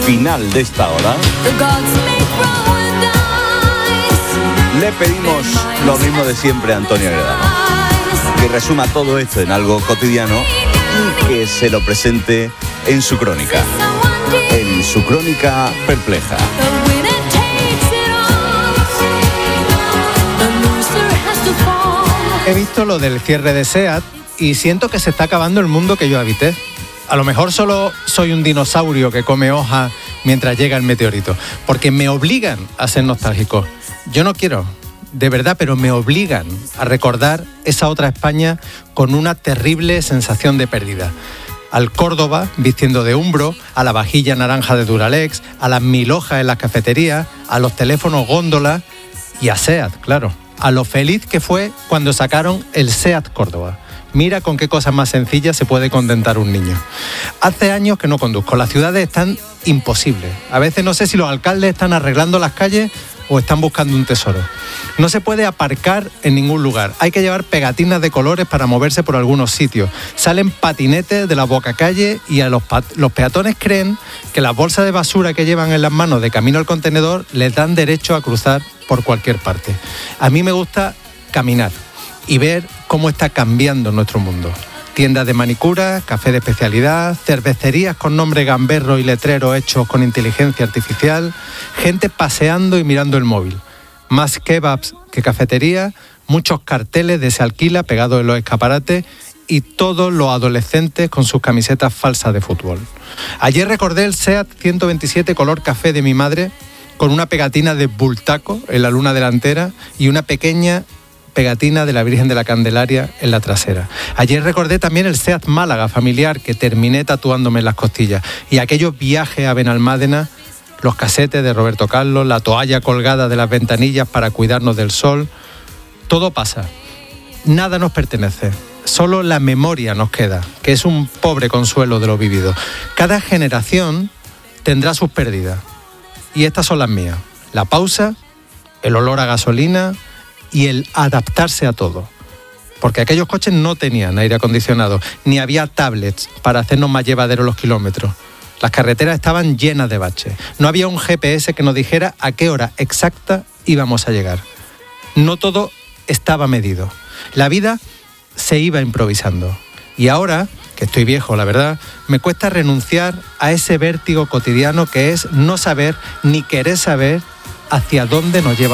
final de esta hora, le pedimos lo mismo de siempre a Antonio Gredano, que resuma todo esto en algo cotidiano y que se lo presente en su crónica perpleja. He visto lo del cierre de SEAT y siento que se está acabando el mundo que yo habité. A lo mejor solo soy un dinosaurio que come hojas mientras llega el meteorito, porque me obligan a ser nostálgico. Yo no quiero, de verdad, pero me obligan a recordar esa otra España con una terrible sensación de pérdida. Al Córdoba vistiendo de Umbro, a la vajilla naranja de Duralex, a las 1000 hojas en las cafeterías, a los teléfonos góndola y a SEAT, claro. A lo feliz que fue cuando sacaron el SEAT Córdoba. Mira con qué cosas más sencillas se puede contentar un niño. Hace años que no conduzco, las ciudades están imposibles. A veces no sé si los alcaldes están arreglando las calles o están buscando un tesoro. No se puede aparcar en ningún lugar. Hay que llevar pegatinas de colores para moverse por algunos sitios. Salen patinetes de la bocacalle y a los peatones creen que las bolsas de basura que llevan en las manos de camino al contenedor les dan derecho a cruzar por cualquier parte. A mí me gusta caminar y ver cómo está cambiando nuestro mundo. Tiendas de manicura, café de especialidad, cervecerías con nombre gamberro y letreros hechos con inteligencia artificial, gente paseando y mirando el móvil. Más kebabs que cafetería, muchos carteles de se alquila pegados en los escaparates y todos los adolescentes con sus camisetas falsas de fútbol. Ayer recordé el SEAT 127 color café de mi madre con una pegatina de Bultaco en la luna delantera y una pequeña pegatina de la Virgen de la Candelaria en la trasera. Ayer recordé también el SEAT Málaga familiar que terminé tatuándome en las costillas y aquellos viajes a Benalmádena, los casetes de Roberto Carlos, la toalla colgada de las ventanillas para cuidarnos del sol. Todo pasa. Nada nos pertenece. Solo la memoria nos queda, que es un pobre consuelo de lo vivido. Cada generación tendrá sus pérdidas y estas son las mías. La pausa, el olor a gasolina y el adaptarse a todo. Porque aquellos coches no tenían aire acondicionado, ni había tablets para hacernos más llevaderos los kilómetros. Las carreteras estaban llenas de baches. No había un GPS que nos dijera a qué hora exacta íbamos a llegar. No todo estaba medido. La vida se iba improvisando. Y ahora, que estoy viejo, la verdad, me cuesta renunciar a ese vértigo cotidiano que es no saber ni querer saber hacia dónde nos lleva